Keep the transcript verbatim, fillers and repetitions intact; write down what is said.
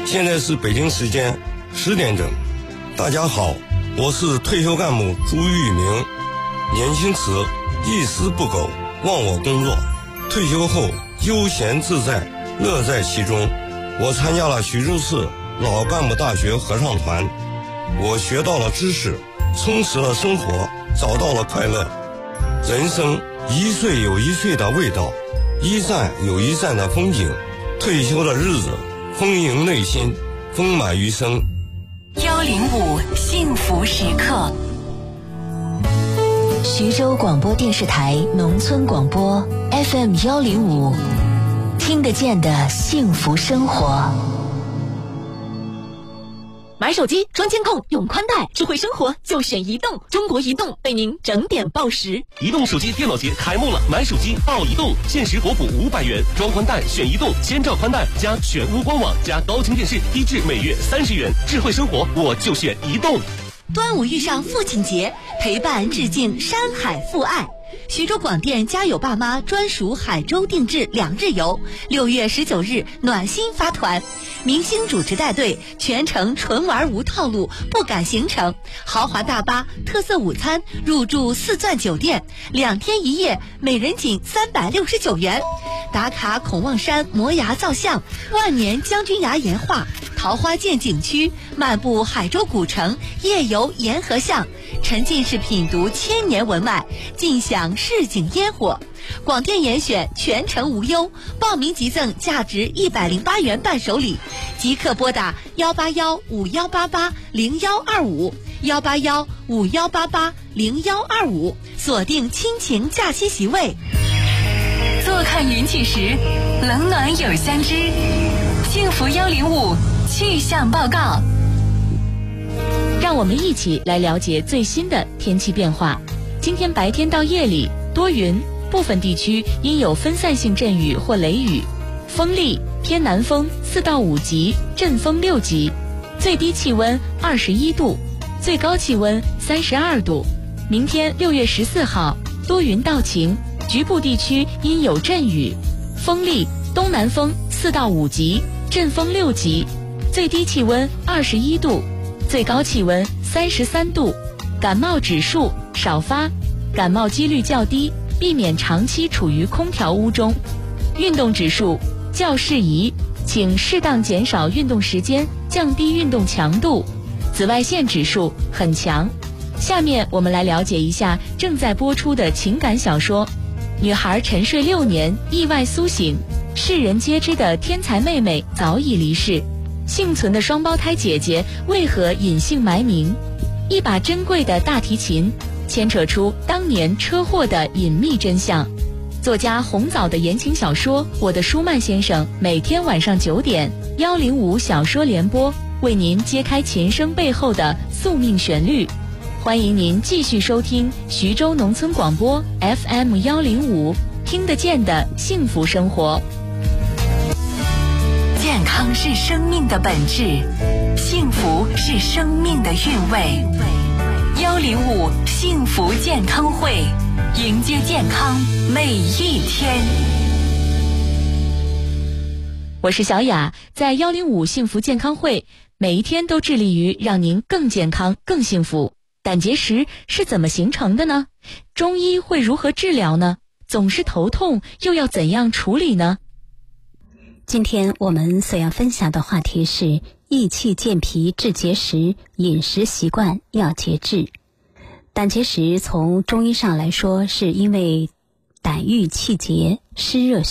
现在是北京时间十点整。大家好，我是退休干部朱玉明。年轻时一丝不苟，忘我工作，退休后悠闲自在，乐在其中。我参加了徐州市老干部大学合唱团，我学到了知识，充实了生活，找到了快乐。人生一岁有一岁的味道，一站有一站的风景。退休的日子丰盈内心，丰满余生。 幺零五幸福时刻， 徐州广播电视台农村广播 F M 幺零五，听得见的幸福生活。 买手机装监控用宽带，智慧生活就选移动。中国移动为您整点报时。 移动手机电脑节开幕了，买手机报移动，限时国补五百元，装宽带选移动，千兆宽带加全屋官网加高清电视，低至每月三十元。智慧生活我就选移动。 端午遇上父亲节，陪伴致敬山海父爱。徐州广电家有爸妈专属海州定制两日游，六月十九日暖心发团，明星主持带队，全程纯玩无套路，不赶行程，豪华大巴，特色午餐，入住四钻酒店，两天一夜，每人仅三百六十九元。打卡孔望山摩崖造像，万年将军崖岩画，桃花涧景区，漫步海州古城，夜游沿河巷，沉浸式品读千年文脉，尽享市井烟火。广电严选全程无忧，报名即赠价值一百零八元伴手礼，即刻拨打幺八幺五幺八八零幺二五幺八幺五幺八八零幺二五，锁定亲情假期席位。 坐看云起时，冷暖有相知。幸福幺零五气象报告， 让我们一起来了解最新的天气变化。今天白天到夜里多云，部分地区因有分散性阵雨或雷雨，风力偏南风四到五级，阵风六级，最低气温二十一度，最高气温三十二度。明天六月十四号多云到晴，局部地区因有阵雨，风力东南风四到五级，阵风六级，最低气温二十一度，最高气温三十三度。感冒指数少发，感冒几率较低，避免长期处于空调屋中。运动指数较适宜，请适当减少运动时间，降低运动强度。紫外线指数很强。下面我们来了解一下正在播出的情感小说。女孩沉睡六年，意外苏醒，世人皆知的天才妹妹早已离世，幸存的双胞胎姐姐为何隐姓埋名？一把珍贵的大提琴，牵扯出当年车祸的隐秘真相。作家红枣的言情小说《我的舒曼先生》，每天晚上九点，幺零五小说联播为您揭开琴声背后的宿命旋律。欢迎您继续收听徐州农村广播 F M 幺零五，听得见的幸福生活。 健康是生命的本质，幸福是生命的韵味。幺零五幸福健康会，迎接健康每一天。 我是小雅，在幺零五幸福健康会，每一天都致力于让您更健康、更幸福。胆结石是怎么形成的呢？中医会如何治疗呢？总是头痛，又要怎样处理呢？ 今天我们所要分享的话题是益气健脾治结石，饮食习惯要节制。胆结石从中医上来说，是因为胆郁气结、湿热